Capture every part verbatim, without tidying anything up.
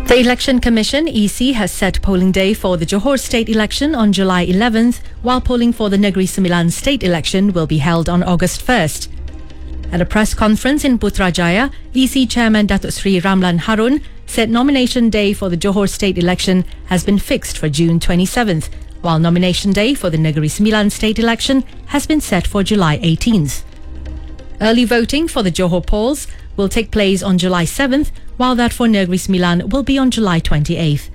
The Election Commission, E C, has set polling day for the Johor state election on July eleventh, while polling for the Negeri Sembilan state election will be held on August first. At a press conference in Putrajaya, E C Chairman Datuk Seri Ramlan Harun said nomination day for the Johor state election has been fixed for June twenty-seventh, while nomination day for the Negeri Sembilan state election has been set for July eighteenth. Early voting for the Johor polls will take place on July seventh, while that for Negeri Sembilan will be on July twenty-eighth.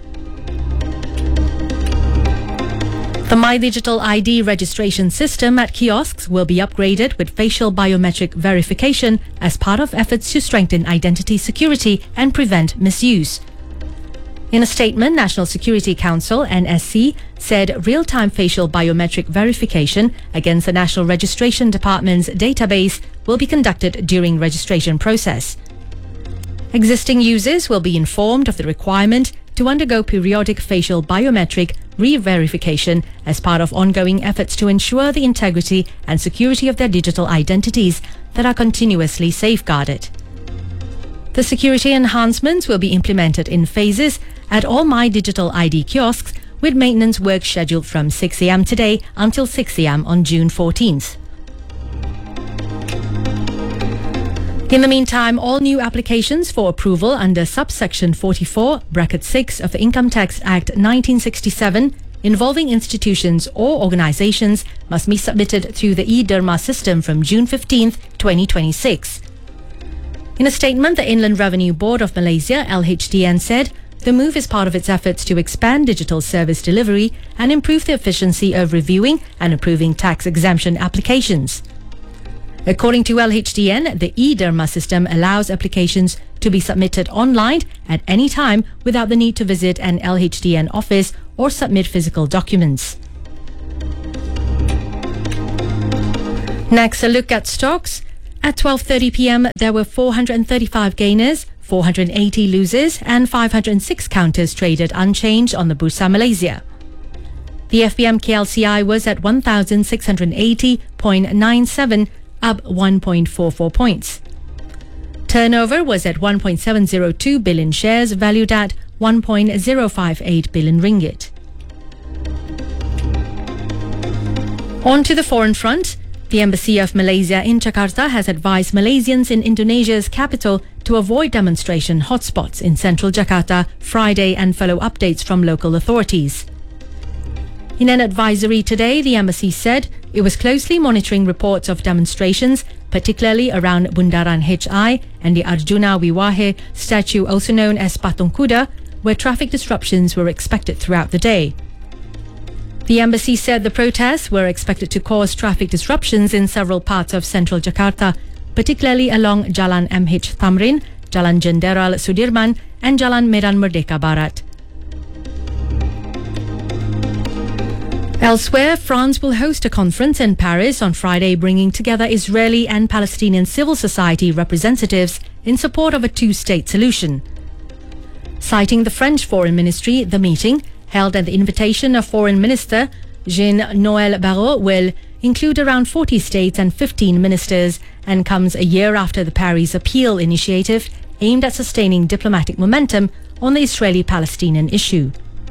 The My Digital I D registration system at kiosks will be upgraded with facial biometric verification as part of efforts to strengthen identity security and prevent misuse. In a statement, National Security Council N S C said real-time facial biometric verification against the National Registration Department's database will be conducted during registration process. Existing users will be informed of the requirement to undergo periodic facial biometric re-verification as part of ongoing efforts to ensure the integrity and security of their digital identities that are continuously safeguarded. The security enhancements will be implemented in phases at all My Digital I D kiosks, with maintenance work scheduled from six a m today until six a m on June fourteenth. In the meantime, all new applications for approval under subsection forty-four, bracket six of the Income Tax Act nineteen sixty-seven involving institutions or organizations must be submitted through the e-Derma system from June fifteenth, twenty twenty-six. In a statement, the Inland Revenue Board of Malaysia, L H D N, said the move is part of its efforts to expand digital service delivery and improve the efficiency of reviewing and approving tax exemption applications. According to L H D N, the e-Derma system allows applications to be submitted online at any time without the need to visit an L H D N office or submit physical documents. Next, a look at stocks. At twelve thirty p m, there were four hundred thirty-five gainers, four hundred eighty losers and five hundred six counters traded unchanged on the Bursa Malaysia. The F B M K L C I was at one thousand six hundred eighty point nine seven, up one point four four points. Turnover was at one point seven zero two billion shares, valued at one point zero five eight billion ringgit. On to the foreign front. The Embassy of Malaysia in Jakarta has advised Malaysians in Indonesia's capital to avoid demonstration hotspots in central Jakarta Friday and follow updates from local authorities. In an advisory today, the embassy said it was closely monitoring reports of demonstrations, particularly around Bundaran H I and the Arjuna Wiwahe statue, also known as Patung Kuda, where traffic disruptions were expected throughout the day. The embassy said the protests were expected to cause traffic disruptions in several parts of central Jakarta, particularly along Jalan M H Thamrin, Jalan Jenderal Sudirman and Jalan Medan Merdeka Barat. Elsewhere, France will host a conference in Paris on Friday bringing together Israeli and Palestinian civil society representatives in support of a two-state solution. Citing the French Foreign Ministry, the meeting, held at the invitation of Foreign Minister Jean-Noël Barrot, will include around forty states and fifteen ministers and comes a year after the Paris Appeal initiative aimed at sustaining diplomatic momentum on the Israeli-Palestinian issue.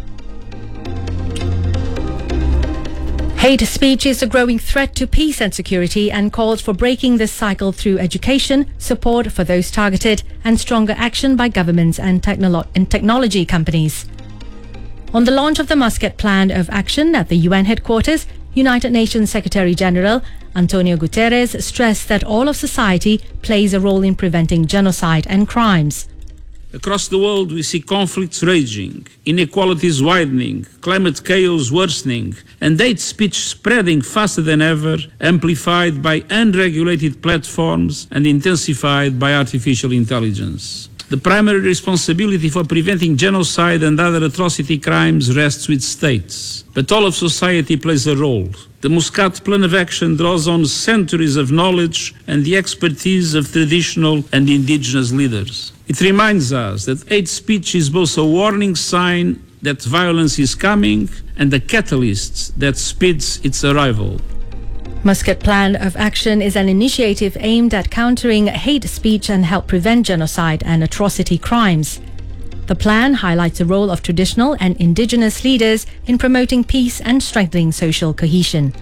Hate speech is a growing threat to peace and security and calls for breaking this cycle through education, support for those targeted, and stronger action by governments and, technolo- and technology companies. On the launch of the Muscat Plan of Action at the U N headquarters, United Nations Secretary-General Antonio Guterres stressed that all of society plays a role in preventing genocide and crimes. Across the world, we see conflicts raging, inequalities widening, climate chaos worsening, and hate speech spreading faster than ever, amplified by unregulated platforms and intensified by artificial intelligence. The primary responsibility for preventing genocide and other atrocity crimes rests with states, but all of society plays a role. The Muscat Plan of Action draws on centuries of knowledge and the expertise of traditional and indigenous leaders. It reminds us that hate speech is both a warning sign that violence is coming and a catalyst that speeds its arrival. Muscat Plan of Action is an initiative aimed at countering hate speech and help prevent genocide and atrocity crimes. The plan highlights the role of traditional and indigenous leaders in promoting peace and strengthening social cohesion.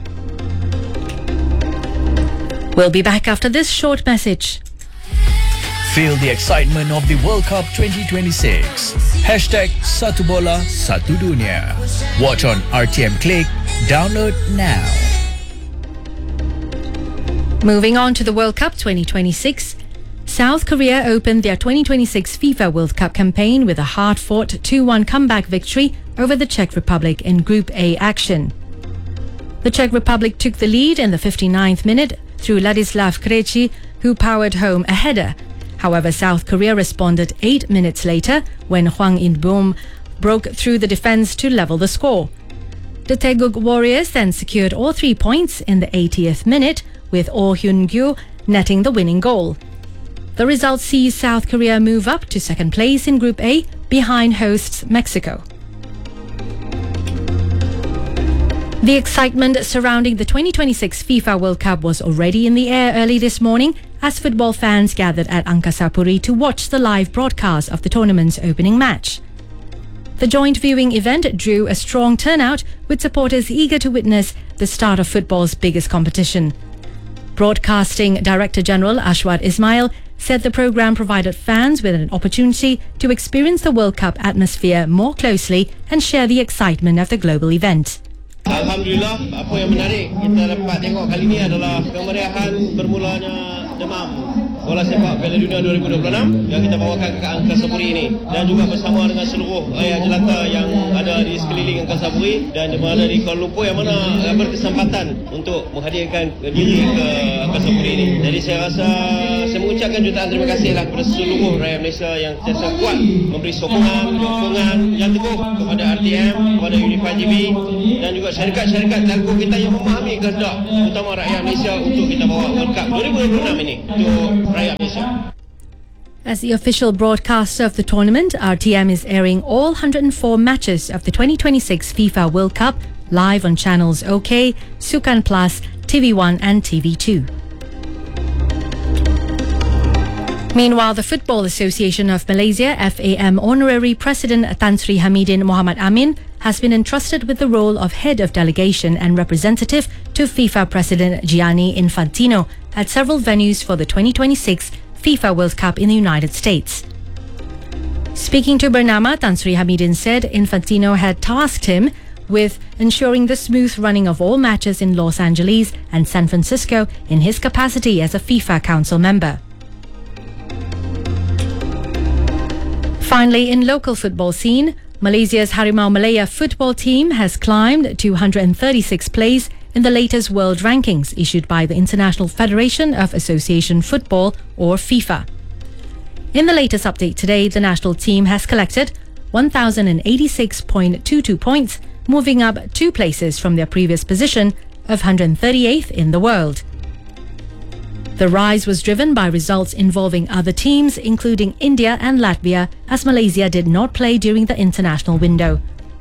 We'll be back after this short message. Feel the excitement of the World Cup twenty twenty-six. Hashtag Satu Bola Satu Dunia. Watch on R T M Click. Download now. Moving on to the World Cup twenty twenty-six. South Korea opened their twenty twenty-six FIFA World Cup campaign with a hard-fought two one comeback victory over the Czech Republic in Group A action. The Czech Republic took the lead in the fifty-ninth minute through Ladislav Krejci, who powered home a header. However, South Korea responded eight minutes later when Hwang In-beom broke through the defense to level the score. The Taeguk Warriors then secured all three points in the eightieth minute, with Oh Hyun-gyu netting the winning goal. The result sees South Korea move up to second place in Group A behind hosts Mexico. The excitement surrounding the twenty twenty-six FIFA World Cup was already in the air early this morning as football fans gathered at Angkasa Puri to watch the live broadcast of the tournament's opening match. The joint viewing event drew a strong turnout, with supporters eager to witness the start of football's biggest competition. Broadcasting Director General Ashwat Ismail said the program provided fans with an opportunity to experience the World Cup atmosphere more closely and share the excitement of the global event. Alhamdulillah, apa yang menarik kita dapat tengok kali ini adalah kemeriahan bermulanya demam bola sepak Piala Dunia dua ribu dua puluh enam yang kita bawakan ke Angkasa Puri ini, dan juga bersama dengan seluruh rakyat jelata yang ada di sekeliling Angkasa Puri dan yang berada di Kuala Lumpur yang mana berkesempatan untuk menghadirkan diri ke Angkasa Puri ini. Jadi saya rasa saya mengucapkan jutaan terima kasihlah kepada seluruh rakyat Malaysia yang sentiasa kuat memberi sokongan, dukungan yang teguh kepada R T M, kepada Unify T V dan juga syarikat-syarikat telco kita yang memahami kehendak utama rakyat Malaysia untuk kita bawa World Cup dua ribu dua puluh enam ini untuk rakyat Malaysia. As the official broadcaster of the tournament, R T M is airing all one hundred four matches of the twenty twenty-six FIFA World Cup live on channels OK, Sukan Plus, T V one and T V two. Meanwhile, the Football Association of Malaysia, F A M Honorary President Tan Sri Hamidin Mohamad Amin, has been entrusted with the role of Head of Delegation and Representative to FIFA President Gianni Infantino at several venues for the twenty twenty-six FIFA World Cup in the United States. Speaking to Bernama, Tan Sri Hamidin said Infantino had tasked him with ensuring the smooth running of all matches in Los Angeles and San Francisco in his capacity as a FIFA Council member. Finally, in local football scene, Malaysia's Harimau Malaya football team has climbed to one hundred thirty-sixth place in the latest world rankings issued by the International Federation of Association Football, or FIFA. In the latest update today, the national team has collected one thousand eighty-six point two two points, moving up two places from their previous position of one hundred thirty-eighth in the world. The rise was driven by results involving other teams, including India and Latvia, as Malaysia did not play during the international window.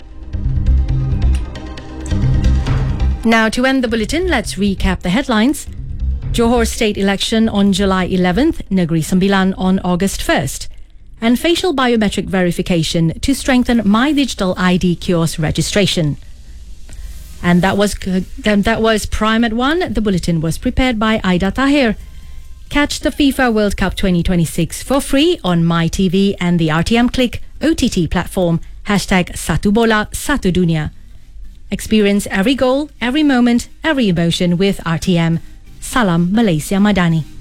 Now, to end the bulletin, let's recap the headlines. Johor State election on July eleventh, Negeri Sembilan on August first. And facial biometric verification to strengthen My Digital I D kiosk registration. And that was and that was Prime at one. The bulletin was prepared by Aida Tahir. Catch the FIFA World Cup twenty twenty-six for free on MyTV and the R T M Click O T T platform. Hashtag Satu Bola Satu Dunia. Experience every goal, every moment, every emotion with R T M. Salam Malaysia Madani.